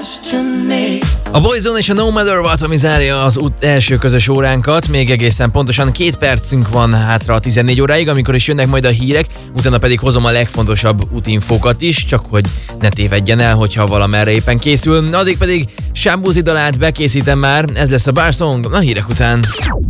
A Boyzone és a No Matter What, ami zárja az első közös óránkat, még egészen pontosan 2 percünk van hátra a 14 óráig, amikor is jönnek majd a hírek, utána pedig hozom a legfontosabb útinfókat is, csak hogy ne tévedjen el, hogyha valamerre éppen készül. Addig pedig Shaboozey dalát bekészítem már, ez lesz a Bar Song a hírek után.